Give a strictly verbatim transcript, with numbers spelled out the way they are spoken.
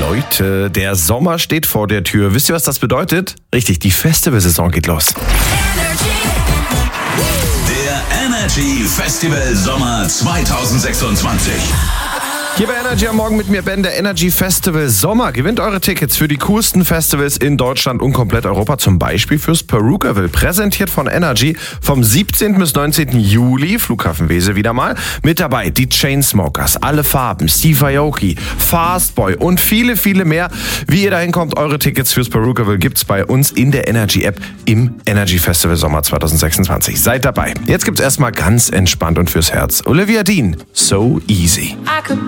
Leute, der Sommer steht vor der Tür. Wisst ihr, was das bedeutet? Richtig, die Festivalsaison geht los. Der Energy Festival Sommer zwanzig sechsundzwanzig. Hier bei Energy am Morgen mit mir Ben, der Energy Festival Sommer. Gewinnt eure Tickets für die coolsten Festivals in Deutschland und komplett Europa. Zum Beispiel fürs Perukaville. Präsentiert von Energy vom siebzehnten bis neunzehnten Juli. Flughafen Wesel wieder mal. Mit dabei die Chainsmokers, Alle Farben, Steve Aoki, Fastboy und viele, viele mehr. Wie ihr da hinkommt, eure Tickets fürs Perukaville gibt's bei uns in der Energy App im Energy Festival Sommer zwanzig sechsundzwanzig. Seid dabei. Jetzt gibt's erstmal ganz entspannt und fürs Herz Olivia Dean, So Easy.